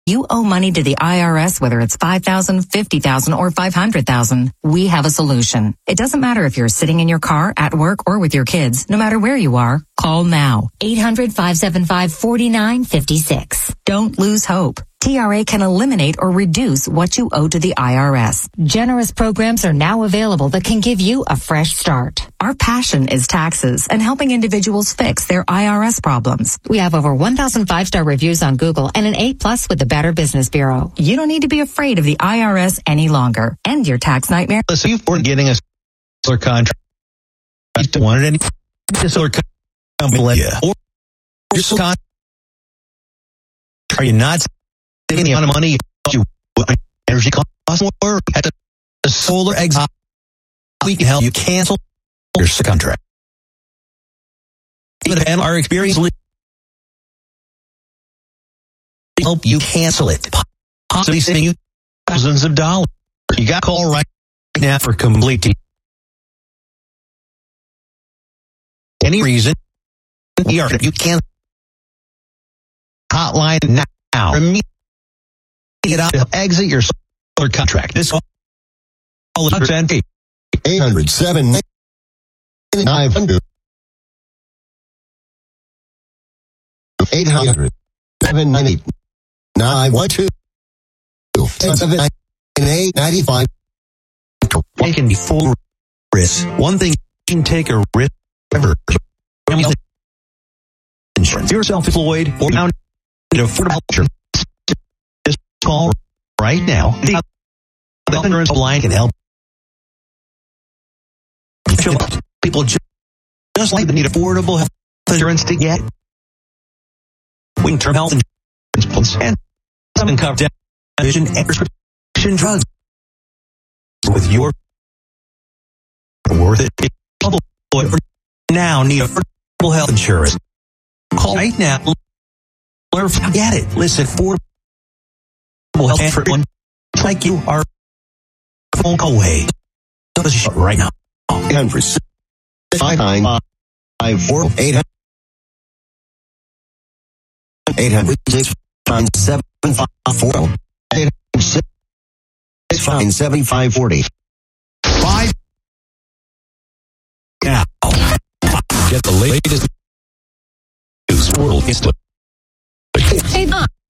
You owe money to the IRS, whether it's $5,000, $50,000, or $500,000. We have a solution. It doesn't matter if you're sitting in your car, at work, or with your kids. No matter where you are, call now. 800-575-4956. Don't lose hope. TRA can eliminate or reduce what you owe to the IRS. Generous programs are now available that can give you a fresh start. Our passion is taxes and helping individuals fix their IRS problems. We have over 1,000 5-star reviews on Google and an 8+ with the Better Business Bureau. You don't need to be afraid of the IRS any longer. End your tax nightmare. Listen, if we're getting a solar contract, you don't want any solar company or your solar are you not saving the amount of money you energy costs more at the solar exit? We can help you cancel your contract. And our experience help you cancel it, possibly saving you thousands of dollars. You got to call right now for complete. Any reason you can hotline now. Get out, exit your solar contract. This all is 800-7 900 800-798 912 798-95. It can be full risk. One thing, you can take a risk ever. Insurance. If you're self-employed or now need affordable insurance, just call right now. The insurance line can help. People just like to need affordable health insurance to get term health insurance and some cover vision and prescription drugs. With your worth it, now need affordable health insurance. Call right now. Get it. Listen, affordable health care for one like you are a phone call away. Right now. 800-595-4800 800-657-540 800-657-540 5 now. Get the latest news world instantly.